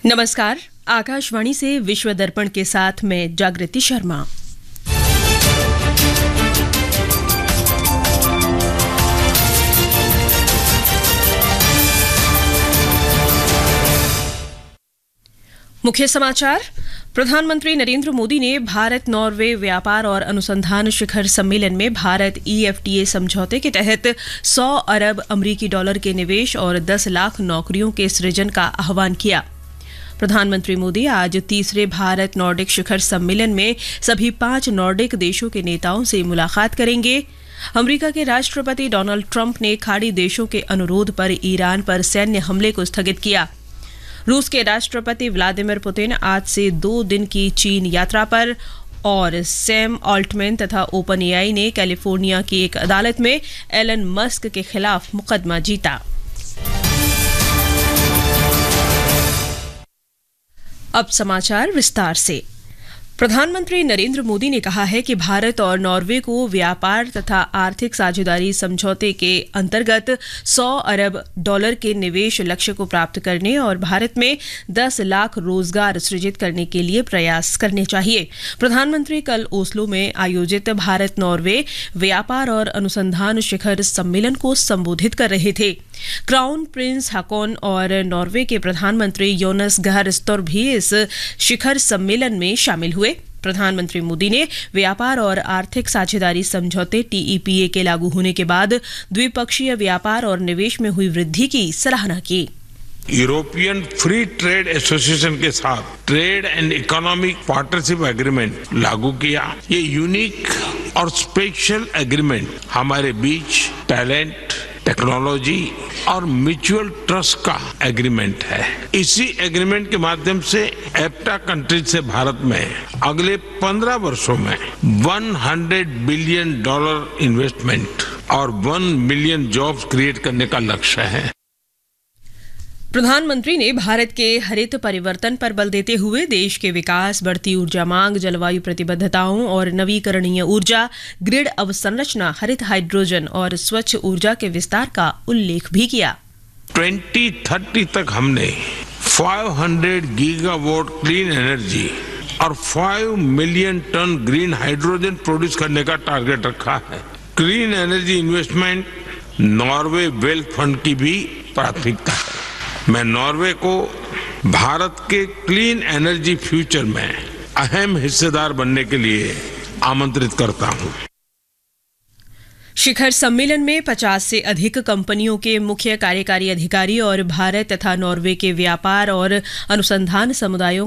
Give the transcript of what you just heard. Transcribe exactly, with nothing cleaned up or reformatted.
नमस्कार, आकाशवाणी से विश्व दर्पण के साथ मैं जागृति शर्मा। मुख्य समाचार। प्रधानमंत्री नरेंद्र मोदी ने भारत नॉर्वे व्यापार और अनुसंधान शिखर सम्मेलन में Bharat E F T A समझौते के तहत सौ अरब अमरीकी डॉलर के निवेश और दस लाख नौकरियों के सृजन का आह्वान किया। प्रधानमंत्री मोदी आज तीसरे भारत नॉर्डिक शिखर सम्मेलन में सभी पांच नॉर्डिक देशों के नेताओं से मुलाकात करेंगे। अमेरिका के राष्ट्रपति डोनाल्ड ट्रंप ने खाड़ी देशों के अनुरोध पर ईरान पर सैन्य हमले को स्थगित किया। रूस के राष्ट्रपति व्लादिमीर पुतिन आज से दो दिन की चीन यात्रा पर, और सैम ऑल्टमैन तथा ओपन ए आई ने कैलिफोर्निया की एक अदालत में एलन मस्क के खिलाफ मुकदमा जीता। अब समाचार विस्तार से। प्रधानमंत्री नरेंद्र मोदी ने कहा है कि भारत और नॉर्वे को व्यापार तथा आर्थिक साझेदारी समझौते के अंतर्गत सौ अरब डॉलर के निवेश लक्ष्य को प्राप्त करने और भारत में दस लाख रोजगार सृजित करने के लिए प्रयास करने चाहिए। प्रधानमंत्री कल ओस्लो में आयोजित भारत नॉर्वे व्यापार और अनुसंधान शिखर सम्मेलन को संबोधित कर रहे थे। क्राउन प्रिंस हाकॉन और नॉर्वे के प्रधानमंत्री योनस गार स्टोर भी इस शिखर सम्मेलन में शामिल हुए। प्रधानमंत्री मोदी ने व्यापार और आर्थिक साझेदारी समझौते टी ई पी ए के लागू होने के बाद द्विपक्षीय व्यापार और निवेश में हुई वृद्धि की सराहना की। यूरोपियन फ्री ट्रेड एसोसिएशन के साथ trade and economic partnership agreement लागू किया। ये यूनिक और स्पेशल एग्रीमेंट हमारे बीच टैलेंट, टेक्नोलॉजी और म्यूचुअल ट्रस्ट का एग्रीमेंट है। इसी एग्रीमेंट के माध्यम से एप्टा कंट्रीज से भारत में अगले पंद्रह वर्षों में सौ बिलियन डॉलर इन्वेस्टमेंट और वन मिलियन जॉब्स क्रिएट करने का लक्ष्य है। प्रधानमंत्री ने भारत के हरित परिवर्तन पर बल देते हुए देश के विकास, बढ़ती ऊर्जा मांग, जलवायु प्रतिबद्धताओं और नवीकरणीय ऊर्जा, ग्रिड अवसंरचना, हरित हाइड्रोजन और स्वच्छ ऊर्जा के विस्तार का उल्लेख भी किया। ट्वेंटी थर्टी तक हमने पाँच सौ गीगावाट क्लीन एनर्जी और पाँच million ton green hydrogen produce करने का टारगेट रखा है। Clean energy investment Norway wealth fund की भी प्राथमिकता है। मैं नॉर्वे को भारत के क्लीन एनर्जी फ्यूचर में अहम हिस्सेदार बनने के लिए आमंत्रित करता हूं। शिखर सम्मेलन में पचास से अधिक कंपनियों के मुख्य कार्यकारी अधिकारी और भारत तथा नॉर्वे के व्यापार और अनुसंधान समुदायों